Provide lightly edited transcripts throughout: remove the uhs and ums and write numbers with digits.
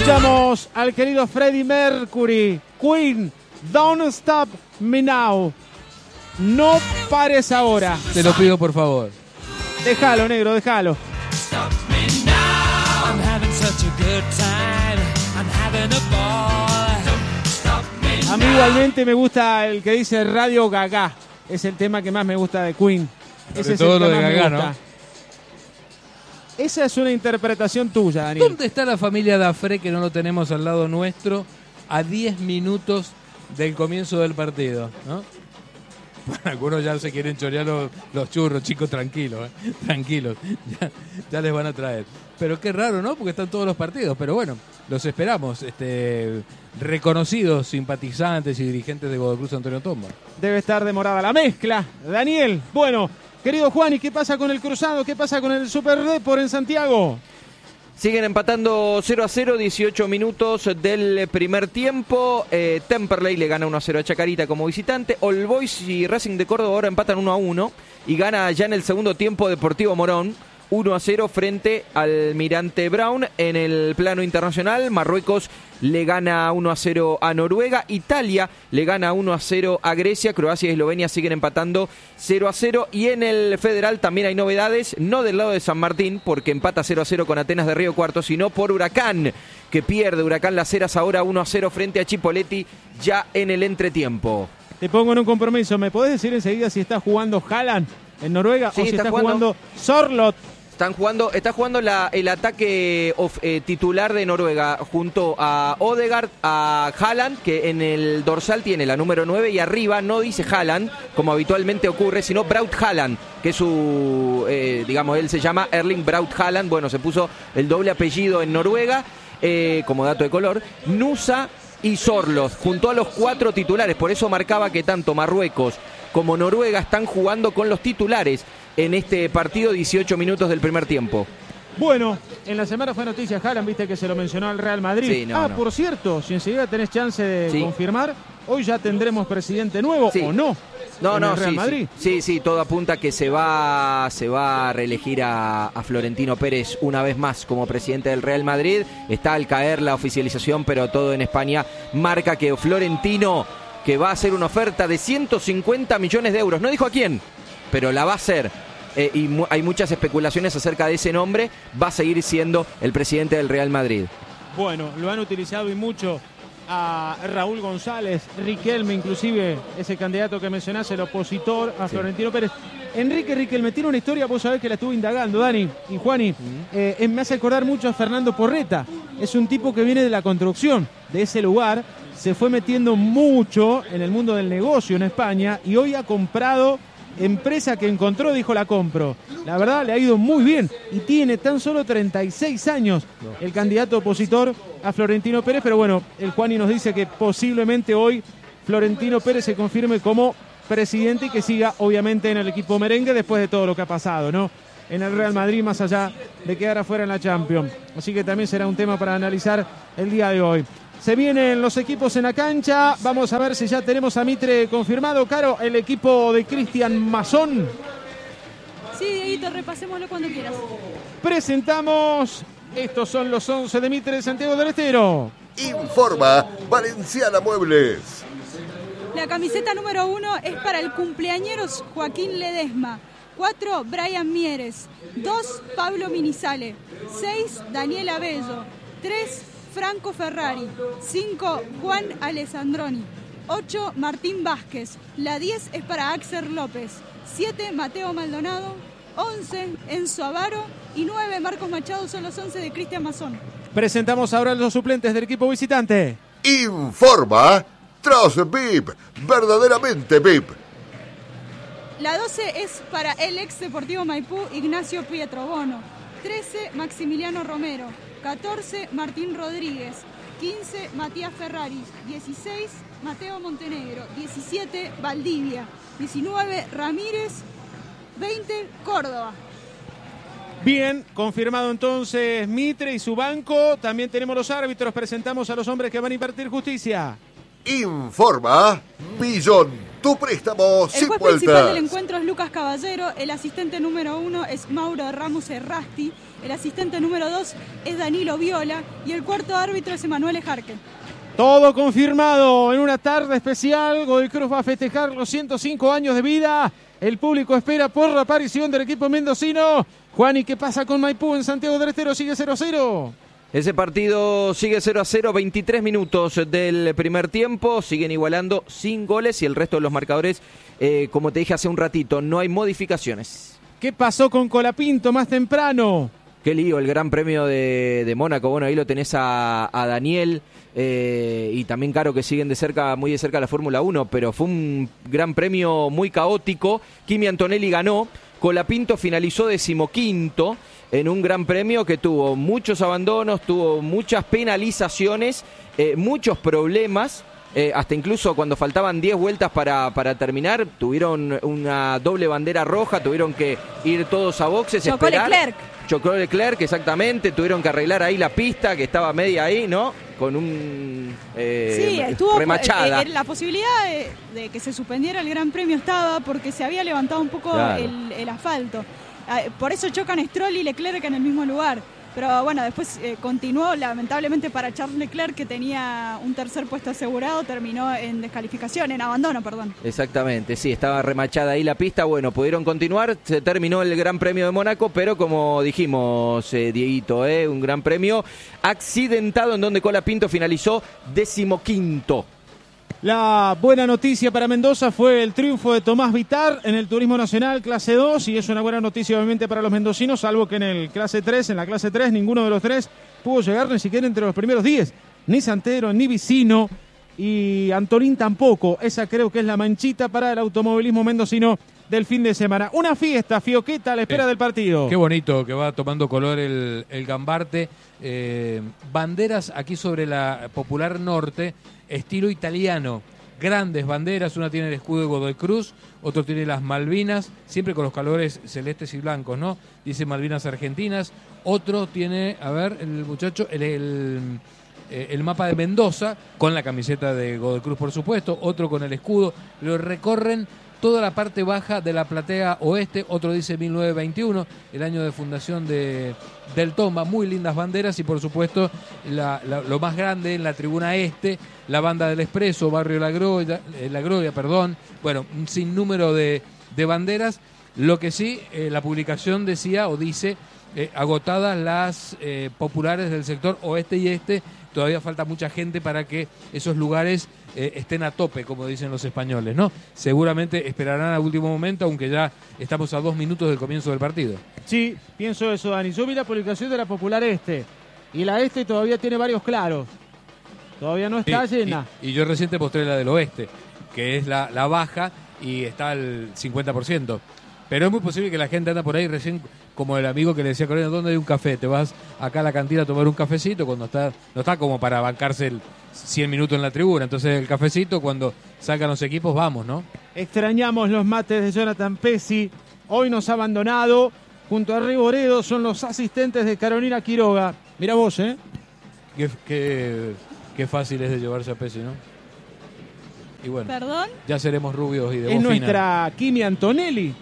Escuchamos al querido Freddie Mercury, Queen, Don't Stop Me Now. No pares ahora. Te lo pido, por favor. Déjalo, negro, déjalo. A mí igualmente me gusta el que dice Radio Gaga. Es el tema que más me gusta de Queen. Ese es todo el que lo de más me Gaga, gusta. ¿no? Esa es una interpretación tuya, Daniel. ¿Dónde está la familia Dafré que no lo tenemos al lado nuestro a 10 minutos del comienzo del partido, ¿no? Bueno, algunos ya se quieren chorear los churros, chicos, tranquilos, tranquilos, ya les van a traer. Pero qué raro, ¿no? Porque están todos los partidos, pero bueno, los esperamos, reconocidos simpatizantes y dirigentes de Godoy Cruz Antonio Tomba. Debe estar demorada la mezcla, Daniel. Bueno, querido Juan, ¿y qué pasa con el Cruzado? ¿Qué pasa con el Super Depor en Santiago? Siguen empatando 0-0, 18 minutos del primer tiempo. Temperley le gana 1-0 a Chacarita como visitante. All Boys y Racing de Córdoba ahora empatan 1-1. Y gana ya en el segundo tiempo Deportivo Morón 1-0 frente al Almirante Brown. En el plano internacional, Marruecos le gana 1-0 a Noruega. Italia le gana 1-0 a Grecia. Croacia y Eslovenia siguen empatando 0-0. Y en el federal también hay novedades, no del lado de San Martín, porque empata 0-0 con Atenas de Río Cuarto, sino por Huracán, que pierde Huracán Las Heras ahora 1-0 frente a Chipoleti ya en el entretiempo. Te pongo en un compromiso. ¿Me podés decir enseguida si está jugando Haaland en Noruega Sí, o si está jugando Sorloth? Está jugando el ataque titular de Noruega junto a Odegaard, a Haaland, que en el dorsal tiene la número 9 y arriba no dice Haaland, como habitualmente ocurre, sino Braut Haaland, que es su, él se llama Erling Braut Haaland. Bueno, se puso el doble apellido en Noruega, como dato de color, Nusa y Sorloth, junto a los 4 titulares. Por eso marcaba que tanto Marruecos como Noruega están jugando con los titulares en este partido, 18 minutos del primer tiempo. Bueno, en la semana fue noticia Haaland, viste que se lo mencionó al Real Madrid. Sí, no. Por cierto, si enseguida tenés chance de confirmar, hoy ya tendremos presidente nuevo, ¿o no? No, el Real Madrid. Sí, todo apunta que se va a reelegir a Florentino Pérez una vez más como presidente del Real Madrid. Está al caer la oficialización, pero todo en España marca que Florentino, que va a hacer una oferta de 150 millones de euros, no dijo a quién, pero la va a hacer, y hay muchas especulaciones acerca de ese nombre, va a seguir siendo el presidente del Real Madrid. Bueno, lo han utilizado y mucho a Raúl González, Riquelme, inclusive ese candidato que mencionás, el opositor a Florentino Pérez. Enrique Riquelme tiene una historia, vos sabés que la estuve indagando, Dani y Juani, me hace acordar mucho a Fernando Porreta. Es un tipo que viene de la construcción de ese lugar, se fue metiendo mucho en el mundo del negocio en España y hoy ha comprado empresa que encontró, dijo la compro. La verdad le ha ido muy bien y tiene tan solo 36 años el candidato opositor a Florentino Pérez, pero bueno, el Juani nos dice que posiblemente hoy Florentino Pérez se confirme como presidente y que siga obviamente en el equipo merengue después de todo lo que ha pasado, ¿no? En el Real Madrid, más allá de quedar afuera en la Champions. Así que también será un tema para analizar el día de hoy. Se vienen los equipos en la cancha. Vamos a ver si ya tenemos a Mitre confirmado. Caro, el equipo de Cristian Mason. Sí, Dieguito, repasémoslo cuando quieras. Presentamos. Estos son los 11 de Mitre de Santiago del Estero. Informa Valenciana Muebles. La camiseta número 1 es para el cumpleañeros Joaquín Ledesma. 4, Brian Mieres. 2, Pablo Minizale. 6, Daniel Abello. 3, Franco Ferrari. 5, Juan Alessandroni. 8, Martín Vázquez. La 10 es para Axel López. 7, Mateo Maldonado. 11, Enzo Avaro. Y 9, Marcos Machado son los 11 de Cristian Mason. Presentamos ahora a los suplentes del equipo visitante. Informa Tras VIP, verdaderamente VIP. La 12 es para el ex Deportivo Maipú, Ignacio Pietrobono. 13, Maximiliano Romero. 14, Martín Rodríguez. 15, Matías Ferrari. 16, Mateo Montenegro. 17, Valdivia. 19, Ramírez. 20, Córdoba. Bien, confirmado entonces Mitre y su banco. También tenemos los árbitros. Presentamos a los hombres que van a impartir justicia. Informa Billón, tu préstamo sin El juez principal del vueltas. encuentro es Lucas Caballero. El asistente número 1 es Mauro Ramos Errasti. el asistente número 2 es Danilo Viola y el cuarto árbitro es Emanuele Jarque. Todo confirmado en una tarde especial. Godoy Cruz va a festejar los 105 años de vida. El público espera por la aparición del equipo mendocino. Juan, ¿y qué pasa con Maipú en Santiago del Estero? Sigue 0-0. Ese partido sigue 0-0, 23 minutos del primer tiempo. Siguen igualando sin goles y el resto de los marcadores, como te dije hace un ratito, no hay modificaciones. ¿Qué pasó con Colapinto más temprano? Qué lío, el Gran Premio de Mónaco. Bueno, ahí lo tenés a Daniel y también Caro, que siguen muy de cerca la Fórmula 1, pero fue un Gran Premio muy caótico. Kimi Antonelli ganó, Colapinto finalizó 15º en un Gran Premio que tuvo muchos abandonos, tuvo muchas penalizaciones, muchos problemas. Hasta incluso cuando faltaban 10 vueltas para terminar, tuvieron una doble bandera roja, tuvieron que ir todos a boxes, Chocó esperar. Leclerc. Leclerc, exactamente, tuvieron que arreglar ahí la pista que estaba media ahí, ¿no? Con un sí, estuvo remachada. La posibilidad de que se suspendiera el Gran Premio estaba porque se había levantado un poco Claro. el asfalto. Por eso chocan Stroll y Leclerc en el mismo lugar. Pero bueno, después continuó, lamentablemente para Charles Leclerc, que tenía un tercer puesto asegurado, terminó en descalificación, en abandono, perdón. Exactamente, sí, estaba remachada ahí la pista. Bueno, pudieron continuar, se terminó el Gran Premio de Mónaco, pero como dijimos, Dieguito, un Gran Premio accidentado en donde Colapinto finalizó 15º. La buena noticia para Mendoza fue el triunfo de Tomás Vitar en el Turismo Nacional Clase 2 y es una buena noticia obviamente para los mendocinos, salvo que en la clase 3 ninguno de los tres pudo llegar ni siquiera entre los primeros 10, ni Santero, ni Vicino y Antonín tampoco. Esa creo que es la manchita para el automovilismo mendocino del fin de semana. Una fiesta, Fioqueta, a la espera del partido. Qué bonito que va tomando color el Gambarte. Banderas aquí sobre la Popular Norte, estilo italiano. Grandes banderas, una tiene el escudo de Godoy Cruz, otro tiene las Malvinas, siempre con los colores celestes y blancos, ¿no? Dice Malvinas Argentinas. Otro tiene, a ver, el muchacho, el mapa de Mendoza, con la camiseta de Godoy Cruz, por supuesto. Otro con el escudo. Lo recorren toda la parte baja de la platea oeste. Otro dice 1921, el año de fundación del Tomba. Muy lindas banderas y por supuesto lo más grande en la tribuna este, la banda del Expreso, Barrio La Gloria, bueno, un sinnúmero de banderas. Lo que sí, la publicación decía o dice agotadas las populares del sector oeste y este. Todavía falta mucha gente para que esos lugares estén a tope, como dicen los españoles, ¿no? Seguramente esperarán al último momento, aunque ya estamos a 2 minutos del comienzo del partido. Sí, pienso eso, Dani. Yo vi la publicación de la Popular Este y la Este todavía tiene varios claros. Todavía no está llena. Y yo recién te mostré la del oeste, que es la baja y está al 50%. Pero es muy posible que la gente anda por ahí recién, como el amigo que le decía corriendo, ¿dónde hay un café? Te vas acá a la cantina a tomar un cafecito cuando no está como para bancarse 100 minutos en la tribuna. Entonces el cafecito, cuando salgan los equipos, vamos, ¿no? Extrañamos los mates de Jonathan Pesci. Hoy nos ha abandonado. Junto a Riboredo son los asistentes de Carolina Quiroga. Mira vos, ¿eh? Qué fácil es de llevarse a Pesci, ¿no? Y bueno, ¿Perdón? ya seremos rubios y de Es voz fina. nuestra Kimi Antonelli.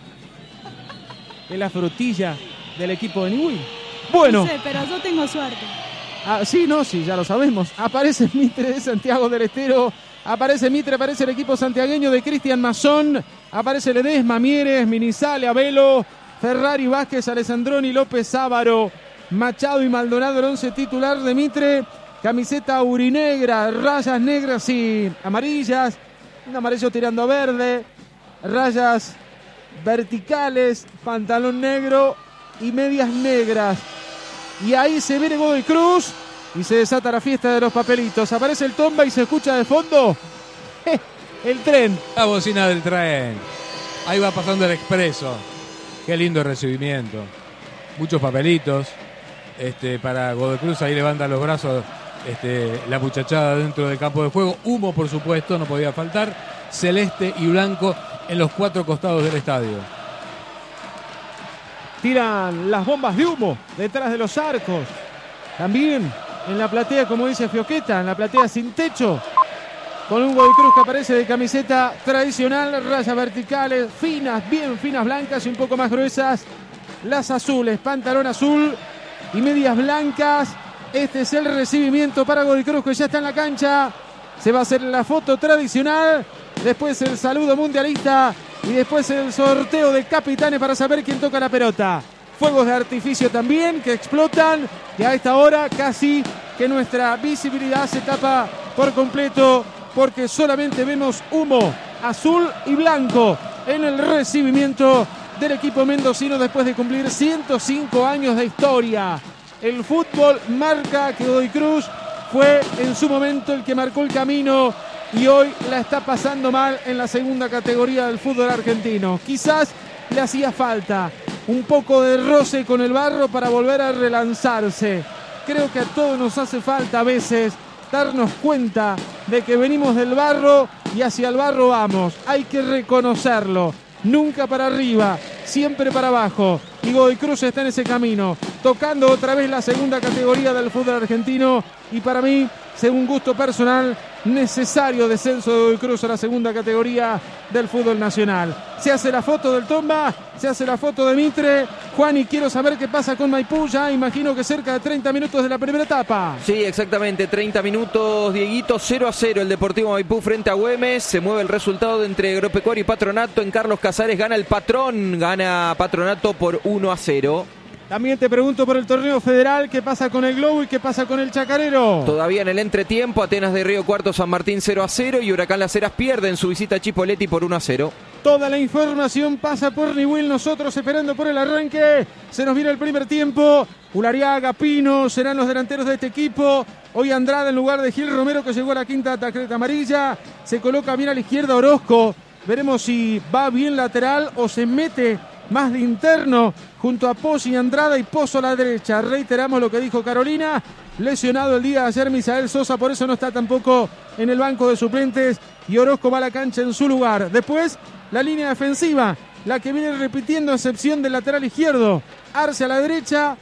Es la frutilla del equipo de Niwil. Bueno. No sé, pero yo tengo suerte. Sí, ya lo sabemos. Aparece Mitre de Santiago del Estero. Aparece Mitre, aparece el equipo santiagueño de Cristian Mazón. Aparece Ledesma, Mieres, Minizale, Abelo, Ferrari, Vázquez, Alessandroni, López, Ávaro, Machado y Maldonado, el 11 titular de Mitre. Camiseta urinegra, rayas negras y amarillas. Un amarillo tirando a verde. Rayas verticales, pantalón negro y medias negras. Y ahí se viene Godoy Cruz y se desata la fiesta de los papelitos. Aparece el Tomba y se escucha de fondo el tren. La bocina del tren. Ahí va pasando el Expreso. Qué lindo recibimiento. Muchos papelitos para Godoy Cruz. Ahí levanta los brazos la muchachada dentro del campo de juego. Humo, por supuesto, no podía faltar. Celeste y blanco en los 4 costados del estadio. Tiran las bombas de humo detrás de los arcos. También en la platea, como dice Fioqueta, en la platea sin techo, con un Godoy Cruz que aparece de camiseta tradicional, rayas verticales, finas, bien finas, blancas y un poco más gruesas. las azules, pantalón azul y medias blancas. Este es el recibimiento para Godoy Cruz, que ya está en la cancha. Se va a hacer la foto tradicional, después el saludo mundialista y después el sorteo de capitanes para saber quién toca la pelota. Fuegos de artificio también que explotan, y a esta hora casi que nuestra visibilidad se tapa por completo, porque solamente vemos humo azul y blanco en el recibimiento del equipo mendocino después de cumplir 105 años de historia. El fútbol marca que Godoy Cruz fue en su momento el que marcó el camino y hoy la está pasando mal en la segunda categoría del fútbol argentino. Quizás le hacía falta un poco de roce con el barro para volver a relanzarse. Creo que a todos nos hace falta a veces darnos cuenta de que venimos del barro y hacia el barro vamos. Hay que reconocerlo. Nunca para arriba, siempre para abajo. Y Godoy Cruz está en ese camino, tocando otra vez la segunda categoría del fútbol argentino. Y para mí, según gusto personal, necesario descenso de Godoy Cruz a la segunda categoría del fútbol nacional. Se hace la foto del Tomba, se hace la foto de Mitre. Juan, y quiero saber qué pasa con Maipú. Ya imagino que cerca de 30 minutos de la primera etapa. Sí, exactamente, 30 minutos, Dieguito, 0-0 el Deportivo Maipú frente a Güemes. Se mueve el resultado de entre Agropecuario y Patronato. En Carlos Casares gana el Patrón, gana Patronato por 1-0. También te pregunto por el torneo federal, ¿qué pasa con el Globo y qué pasa con el Chacarero? Todavía en el entretiempo, Atenas de Río Cuarto, San Martín 0-0 y Huracán Las Heras pierde en su visita a Chipoleti por 1-0. Toda la información pasa por Niwil, nosotros esperando por el arranque. Se nos viene el primer tiempo. Ulariaga, Pino serán los delanteros de este equipo. Hoy Andrada en lugar de Gil Romero, que llegó a la quinta tarjeta amarilla. Se coloca bien a la izquierda Orozco. Veremos si va bien lateral o se mete más de interno junto a Pozzi y Andrada, y Pozo a la derecha. Reiteramos lo que dijo Carolina. Lesionado el día de ayer Misael Sosa, por eso no está tampoco en el banco de suplentes, y Orozco va a la cancha en su lugar. Después, la línea defensiva, la que viene repitiendo a excepción del lateral izquierdo. Arce a la derecha,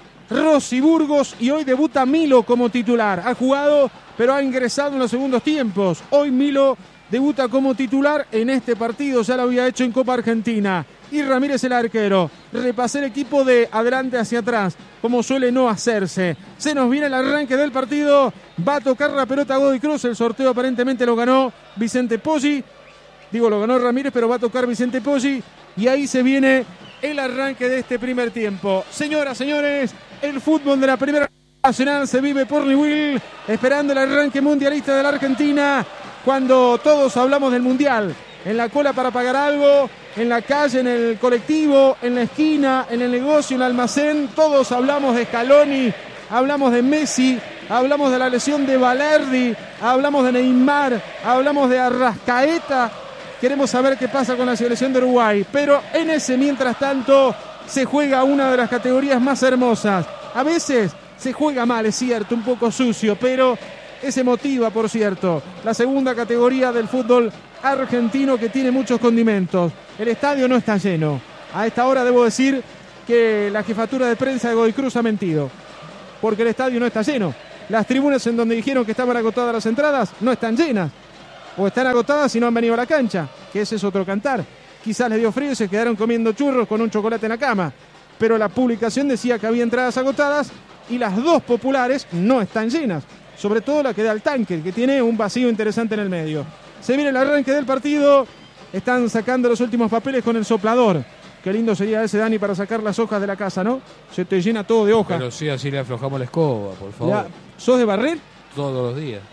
Rossi, Burgos, y hoy debuta Milo como titular. Ha jugado, pero ha ingresado en los segundos tiempos. Hoy Milo debuta como titular en este partido, ya lo había hecho en Copa Argentina. Y Ramírez el arquero. Repasé el equipo de adelante hacia atrás, como suele no hacerse. Se nos viene el arranque del partido. Va a tocar la pelota Godoy Cruz. El sorteo aparentemente lo ganó Vicente Poggi. Digo, lo ganó Ramírez, pero va a tocar Vicente Poggi. Y ahí se viene el arranque de este primer tiempo. Señoras, señores, el fútbol de la Primera Nacional se vive por Newell, esperando el arranque mundialista de la Argentina. Cuando todos hablamos del mundial, en la cola para pagar algo, en la calle, en el colectivo, en la esquina, en el negocio, en el almacén, todos hablamos de Scaloni, hablamos de Messi, hablamos de la lesión de Balerdi, hablamos de Neymar, hablamos de Arrascaeta. Queremos saber qué pasa con la selección de Uruguay, pero en ese mientras tanto se juega una de las categorías más hermosas. A veces se juega mal, es cierto, un poco sucio, pero es emotiva, por cierto. La segunda categoría del fútbol argentino, que tiene muchos condimentos. El estadio no está lleno. A esta hora debo decir que la jefatura de prensa de Godoy Cruz ha mentido, porque el estadio no está lleno. Las tribunas en donde dijeron que estaban agotadas las entradas no están llenas, o están agotadas y no han venido a la cancha, que ese es otro cantar. Quizás les dio frío y se quedaron comiendo churros con un chocolate en la cama, pero la publicación decía que había entradas agotadas y las dos populares no están llenas, sobre todo la que da al tanque, que tiene un vacío interesante en el medio. Se viene el arranque del partido, están sacando los últimos papeles con el soplador. Qué lindo sería ese, Dani, para sacar las hojas de la casa, ¿no? Se te llena todo de hojas. Pero sí, así le aflojamos la escoba, por favor. Ya, ¿sos de barrer? Todos los días.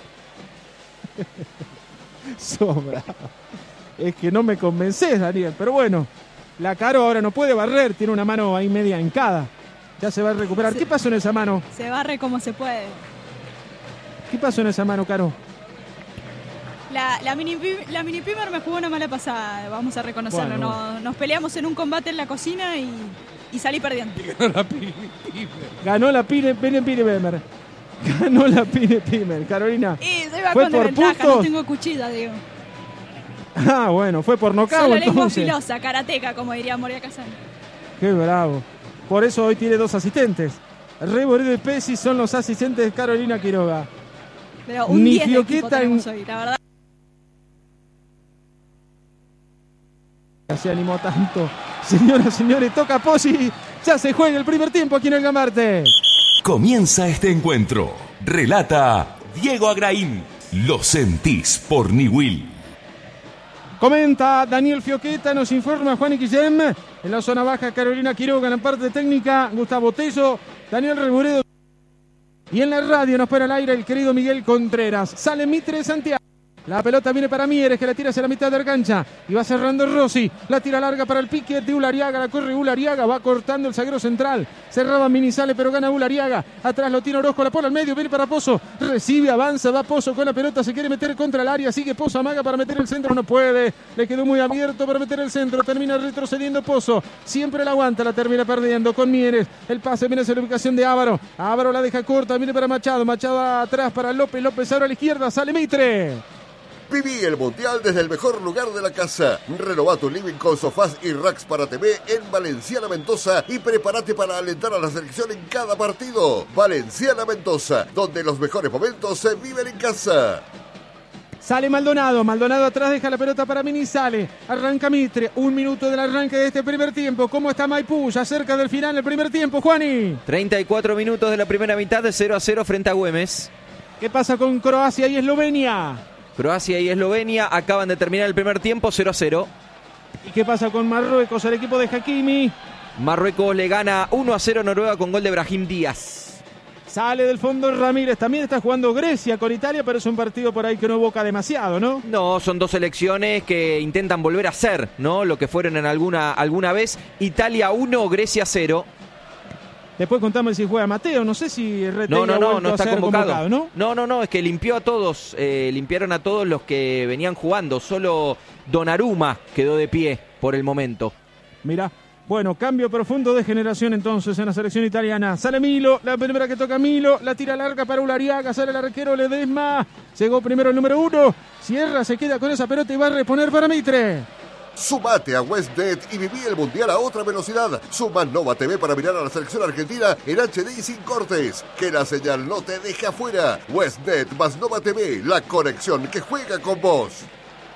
Sobra. Es que no me convencés, Daniel, pero bueno. La Caro ahora no puede barrer, tiene una mano ahí media hincada. Ya se va a recuperar. ¿Qué pasó en esa mano? Se barre como se puede. ¿Qué pasó en esa mano, Caro? La mini Pimer me jugó una mala pasada, vamos a reconocerlo. Bueno. Nos peleamos en un combate en la cocina y salí perdiendo. Ganó la Pine Pimer. Ganó la Pine Pimer, Carolina. Y se iba ¿Fue con por desventaja, puntos? no tengo cuchilla, digo. Ah, bueno, fue por nocaut Solo lengua entonces. filosa, karateca, como diría Moria Kazan. Qué bravo. Por eso hoy tiene dos asistentes. Reboredo y Pesci son los asistentes de Carolina Quiroga. Pero un Ni 10 de equipo Fioqueta tenemos hoy, la verdad. Se animó tanto Señoras, señores, toca Pozzi. Ya se juega el primer tiempo aquí en el Gambarte. Comienza este encuentro. Relata Diego Agraín. Lo sentís por Niwil. Comenta Daniel Fioqueta, nos informa Juan Guillem. En la zona baja, Carolina Quiroga. En la parte técnica, Gustavo Tello, Daniel Reburedo. Y en la radio nos pone al aire el querido Miguel Contreras. Sale Mitre de Santiago. La pelota viene para Mieres, que la tira hacia la mitad de la cancha. Y va cerrando Rossi. La tira larga para el pique de Ulariaga. La corre Ulariaga. Va cortando el zaguero central. Cerraba Minizale, pero gana Ulariaga. Atrás lo tiene Orozco. La pone al medio. Viene para Pozo. Recibe, avanza. Va Pozo con la pelota. Se quiere meter contra el área. Sigue Pozo. Amaga para meter el centro. No puede. Le quedó muy abierto para meter el centro. Termina retrocediendo Pozo. Siempre la aguanta. La termina perdiendo con Mieres. El pase viene hacia la ubicación de Ávaro. Ávaro la deja corta. Viene para Machado. Machado atrás para López. López ahora a la izquierda. Sale Mitre. Viví el Mundial desde el mejor lugar de la casa. Renová tu living con sofás y racks para TV en Valenciana Mendoza y prepárate para alentar a la selección en cada partido. Valenciana Mendoza, donde los mejores momentos se viven en casa. Sale Maldonado. Maldonado atrás deja la pelota para Minizale. Arranca Mitre. 1 minuto del arranque de este primer tiempo. ¿Cómo está Maipú? Ya cerca del final del primer tiempo, Juani. 34 minutos de la primera mitad, de 0-0 frente a Güemes. ¿Qué pasa con Croacia y Eslovenia? Croacia y Eslovenia acaban de terminar el primer tiempo, 0-0. ¿Y qué pasa con Marruecos, el equipo de Hakimi? Marruecos le gana 1-0 a Noruega con gol de Brahim Díaz. Sale del fondo Ramírez. También está jugando Grecia con Italia, pero es un partido por ahí que no evoca demasiado, ¿no? No, son dos selecciones que intentan volver a ser, ¿no? Lo que fueron en alguna vez. Italia 1, Grecia 0. Después contamos si juega Mateo. No sé si No está convocado. ¿No? No, es que limpió a todos. Limpiaron a todos los que venían jugando. Solo Donnarumma quedó de pie por el momento. Mirá. Bueno, cambio profundo de generación entonces en la selección italiana. Sale Milo, la primera que toca Milo, la tira larga para Ulariaga, sale el arquero Ledesma. Llegó primero el número 1. Sierra se queda con esa pelota y va a reponer para Mitre. Sumate a WestNet y viví el Mundial a otra velocidad. Suma Nova TV para mirar a la selección argentina en HD y sin cortes. Que la señal no te deje afuera. WestNet más Nova TV, la conexión que juega con vos.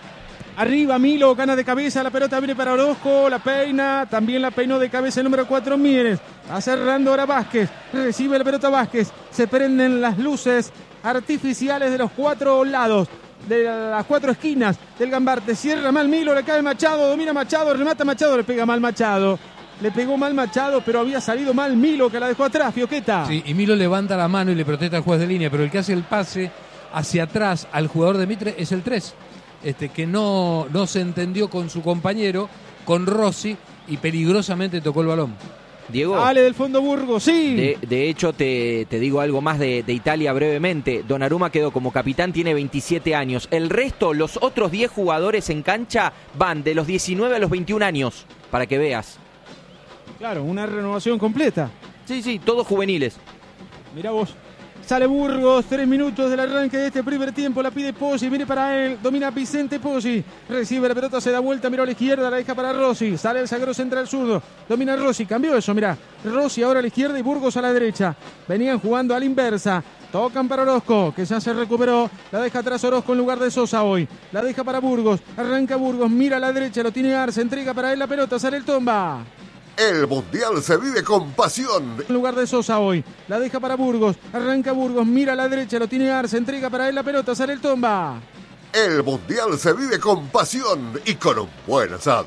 Arriba Milo, gana de cabeza, la pelota viene para Orozco, la peina, también la peinó de cabeza el número 4 Mieres. Va cerrando ahora Vázquez, recibe la pelota Vázquez. Se prenden las luces artificiales de los 4 lados, de las 4 esquinas del Gambarte. Cierra mal Milo, le cae Machado, domina Machado, remata Machado, le pega mal Machado. Le pegó mal Machado, pero había salido mal Milo, que la dejó atrás, Fioqueta. Sí, y Milo levanta la mano y le protesta al juez de línea, pero el que hace el pase hacia atrás al jugador de Mitre es el 3, que no se entendió con su compañero, con Rossi, y peligrosamente tocó el balón. Diego. Dale del fondo Burgos, sí. De hecho, te digo algo más de Italia brevemente. Donnarumma quedó como capitán, tiene 27 años. El resto, los otros 10 jugadores en cancha, van de los 19 a los 21 años, para que veas. Claro, una renovación completa. Sí, todos juveniles. Mirá vos. Sale Burgos, 3 minutos del arranque de este primer tiempo, la pide Pozzi, viene para él, domina Vicente Pozzi, recibe la pelota, se da vuelta, miró a la izquierda, la deja para Rossi, sale el zaguero central zurdo, domina Rossi, cambió eso, mirá, Rossi ahora a la izquierda y Burgos a la derecha, venían jugando a la inversa, tocan para Orozco, que ya se recuperó, la deja atrás Orozco en lugar de Sosa hoy, la deja para Burgos, arranca Burgos, mira a la derecha, lo tiene Arce, entrega para él la pelota, sale el Tomba. El Mundial se vive con pasión. En lugar de Sosa hoy, la deja para Burgos, arranca Burgos, mira a la derecha, lo tiene Arce, entrega para él la pelota, sale el Tomba. El Mundial se vive con pasión y con un buen asado.